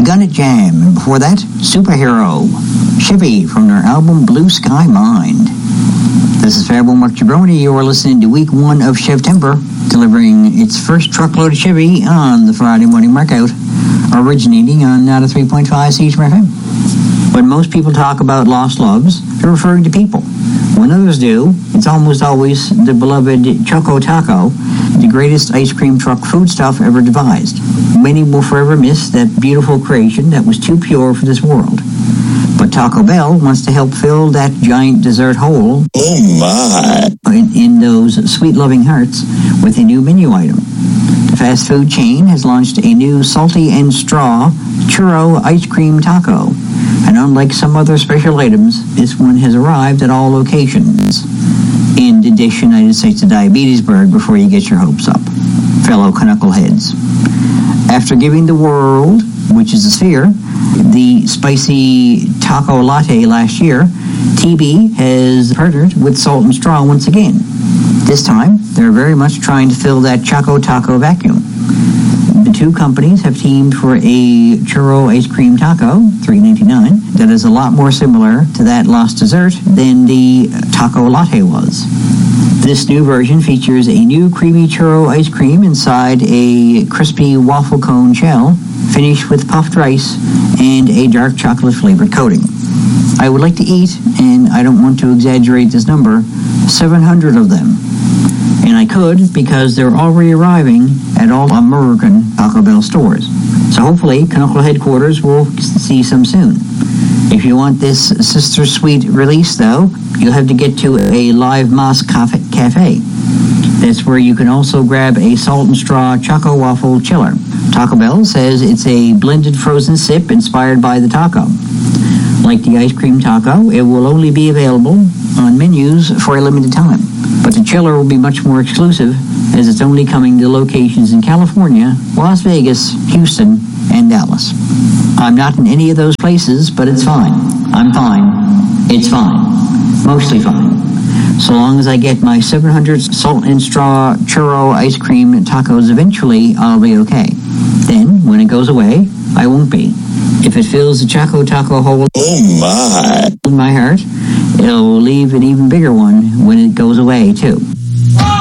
Gun It Jam, and before that, Superhero, Chevy from their album Blue Sky Mind. This is Fab Mark Jabroni. You are listening to week 1 of Chevtember, delivering its first truckload of Chevy on the Friday morning markout, originating on 3.5 CHMR FM. When most people talk about lost loves, they're referring to people. When others do, it's almost always the beloved Choco Taco, the greatest ice cream truck foodstuff ever devised. Many will forever miss that beautiful creation that was too pure for this world. But Taco Bell wants to help fill that giant dessert hole in those sweet loving hearts with a new menu item. The fast food chain has launched a new salty and straw churro ice cream taco. And unlike some other special items, this one has arrived at all locations. In the dish United States of Diabetesburg before you get your hopes up, fellow knuckleheads. After giving the world, which is a sphere, the spicy taco latte last year, TB has partnered with Salt and Straw once again. This time, they're very much trying to fill that Choco Taco vacuum. The two companies have teamed for a churro ice cream taco, $3.99, that is a lot more similar to that lost dessert than the taco latte was. This new version features a new creamy churro ice cream inside a crispy waffle cone shell, finished with puffed rice and a dark chocolate flavored coating. I would like to eat, and I don't want to exaggerate this number, 700 of them. And I could because they're already arriving at all American Taco Bell stores. So hopefully, Knuckle Headquarters will see some soon. If you want this Sister Sweet release, though, you'll have to get to a Live Moss Cafe. That's where you can also grab a Salt and Straw Choco Waffle Chiller. Taco Bell says it's a blended frozen sip inspired by the taco. Like the ice cream taco, it will only be available on menus for a limited time. But the chiller will be much more exclusive, as it's only coming to locations in California, Las Vegas, Houston, and Dallas. I'm not in any of those places, but it's fine. I'm fine. It's fine. Mostly fine. So long as I get my 700 Salt and Straw churro ice cream tacos eventually, I'll be okay. Then, when it goes away, I won't be. If it fills the Choco Taco hole in my heart, it'll leave an even bigger one when it goes away, too.